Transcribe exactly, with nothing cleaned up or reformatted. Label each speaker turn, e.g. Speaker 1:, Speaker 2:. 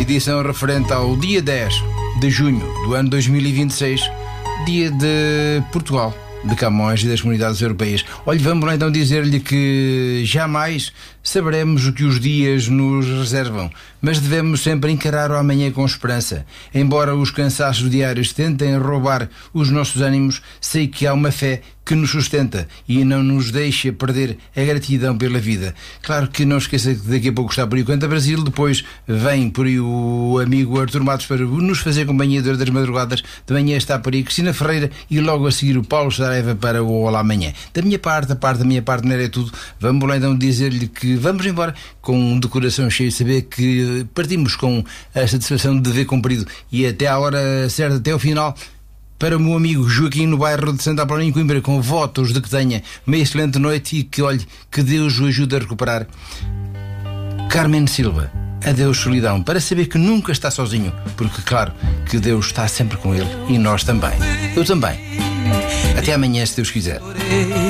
Speaker 1: edição referente ao dia dez de junho do ano dois mil e vinte e seis, dia de Portugal, de Camões e das comunidades europeias. Olhe, vamos lá então dizer-lhe que jamais saberemos o que os dias nos reservam, mas devemos sempre encarar o amanhã com esperança. Embora os cansaços diários tentem roubar os nossos ânimos, sei que há uma fé que nos sustenta e não nos deixa perder a gratidão pela vida. Claro que não esqueça que daqui a pouco está por aí o Canta Brasil, depois vem por aí o amigo Artur Matos para nos fazer companhia durante as madrugadas, de manhã está por aí Cristina Ferreira e logo a seguir o Paulo Saraiva para o Olá Amanhã. Da minha parte, a parte da minha parte não era tudo. Vamos lá então dizer-lhe que vamos embora com um de coração cheio de saber que partimos com a satisfação de dever cumprido e até à hora certa, até ao final, para o meu amigo Joaquim no bairro de Santa Apolónia em Coimbra, com votos de que tenha uma excelente noite e que, olhe, que Deus o ajude a recuperar. Carmen Silva, adeus solidão, para saber que nunca está sozinho, porque claro que Deus está sempre com ele e nós também. Eu também. Até amanhã, se Deus quiser.